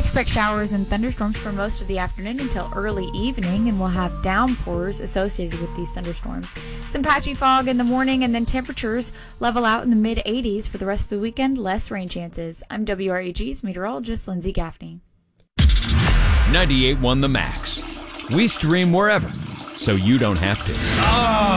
expect showers and thunderstorms for most of the afternoon until early evening, and we'll have downpours associated with these thunderstorms. Some patchy fog in the morning, and then temperatures level out in the mid-80s for the rest of the weekend. Less rain chances. I'm WREG's meteorologist Lindsay Gaffney. 98.1 The Max. We stream wherever, so you don't have to.